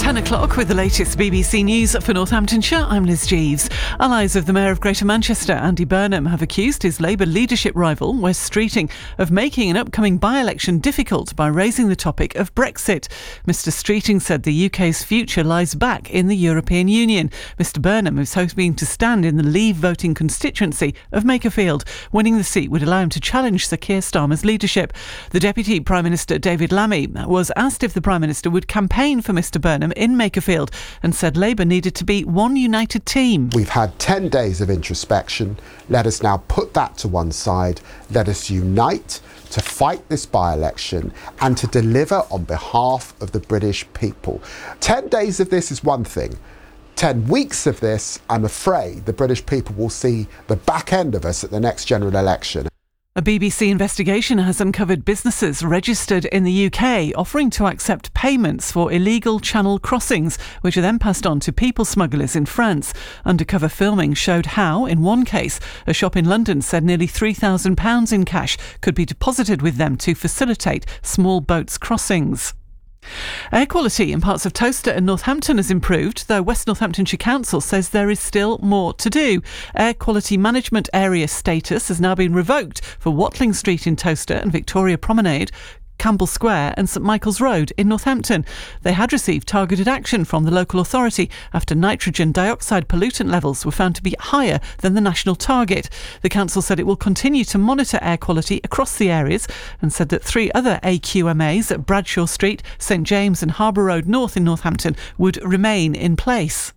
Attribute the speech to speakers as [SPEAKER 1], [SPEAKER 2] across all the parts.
[SPEAKER 1] 10 o'clock with the latest BBC News for Northamptonshire. I'm Liz Jeeves. Allies of the Mayor of Greater Manchester, Andy Burnham, have accused his Labour leadership rival, Wes Streeting, of making an upcoming by-election difficult by raising the topic of Brexit. Mr Streeting said the UK's future lies back in the European Union. Mr Burnham is hoping to stand in the Leave voting constituency of Makerfield. Winning the seat would allow him to challenge Sir Keir Starmer's leadership. The Deputy Prime Minister, David Lammy, was asked if the Prime Minister would campaign for Mr Burnham in Makerfield and said Labour needed to be one united team.
[SPEAKER 2] We've had 10 days of introspection. Let us now put that to one side. Let us unite to fight this by-election and to deliver on behalf of the British people. 10 days of this is one thing. 10 weeks of this, I'm afraid the British people will see the back end of us at the next general election.
[SPEAKER 1] A BBC investigation has uncovered businesses registered in the UK offering to accept payments for illegal channel crossings, which are then passed on to people smugglers in France. Undercover filming showed how, in one case, a shop in London said nearly £3,000 in cash could be deposited with them to facilitate small boats crossings. Air quality in parts of Towcester and Northampton has improved, though West Northamptonshire Council says there is still more to do. Air quality management area status has now been revoked for Watling Street in Towcester and Victoria Promenade, Campbell Square and St Michael's Road in Northampton. They had received targeted action from the local authority after nitrogen dioxide pollutant levels were found to be higher than the national target. The council said it will continue to monitor air quality across the areas and said that 3 other AQMAs at Bradshaw Street, St James and Harbour Road North in Northampton would remain in place.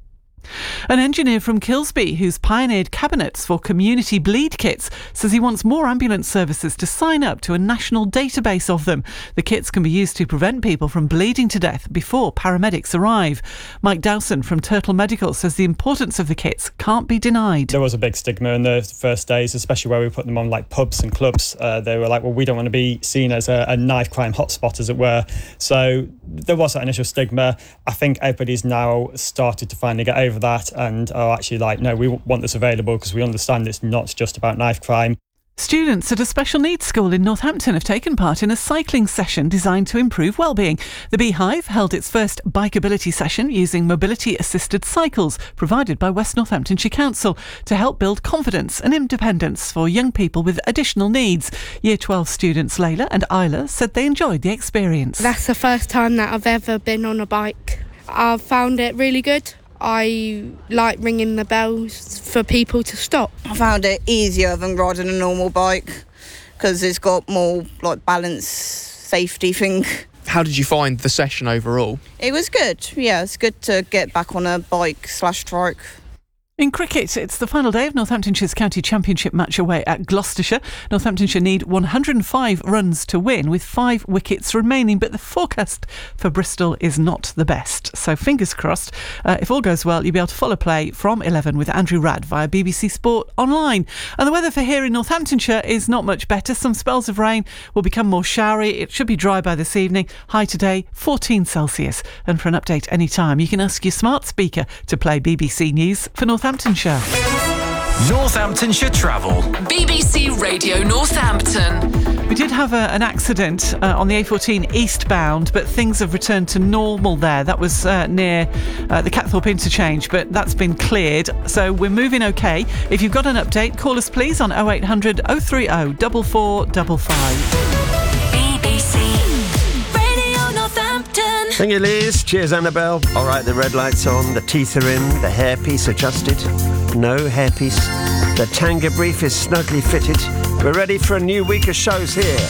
[SPEAKER 1] An engineer from Kilsby who's pioneered cabinets for community bleed kits says he wants more ambulance services to sign up to a national database of them. The kits can be used to prevent people from bleeding to death before paramedics arrive. Mike Dowson from Turtle Medical says the importance of the kits can't be denied.
[SPEAKER 3] There was a big stigma in the first days, especially where we put them on like pubs and clubs. They were like, well, we don't want to be seen as a knife crime hotspot, as it were. So there was that initial stigma. I think everybody's now started to finally get over that and are actually like, no, we want this available because we understand it's not just about knife crime.
[SPEAKER 1] Students at a special needs school in Northampton have taken part in a cycling session designed to improve wellbeing. The Beehive held its first bikeability session using mobility-assisted cycles provided by West Northamptonshire Council to help build confidence and independence for young people with additional needs. Year 12 students Layla and Isla said they enjoyed the experience.
[SPEAKER 4] That's the first time that I've ever been on a bike. I've found it really good. I like ringing the bells for people to stop.
[SPEAKER 5] I found it easier than riding a normal bike because it's got more like balance, safety thing.
[SPEAKER 6] How did you find the session overall?
[SPEAKER 5] It was good. Yeah, it's good to get back on a bike/trike.
[SPEAKER 1] In cricket, it's the final day of Northamptonshire's county championship match away at Gloucestershire. Northamptonshire need 105 runs to win with 5 wickets remaining, but the forecast for Bristol is not the best. So fingers crossed. If all goes well, you'll be able to follow play from 11 with Andrew Radd via BBC Sport Online. And the weather for here in Northamptonshire is not much better. Some spells of rain will become more showery. It should be dry by this evening. High today, 14 Celsius. And for an update anytime, you can ask your smart speaker to play BBC News for Northamptonshire.
[SPEAKER 7] Northamptonshire Travel.
[SPEAKER 8] BBC Radio Northampton.
[SPEAKER 1] We did have an accident on the A14 eastbound, but things have returned to normal there. That was near the Catthorpe interchange, but that's been cleared. So we're moving okay. If you've got an update, call us please on 0800 030 4455.
[SPEAKER 9] Thank you, Liz. Cheers, Annabelle. All right, the red light's on, the teeth are in, the hairpiece adjusted. No hairpiece. The tanga brief is snugly fitted. We're ready for a new week of shows here